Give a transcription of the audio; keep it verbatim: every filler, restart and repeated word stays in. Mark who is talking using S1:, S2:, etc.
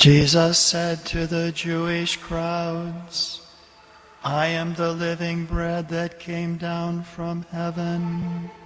S1: Jesus said to the Jewish crowds, I am the living bread that came down from heaven.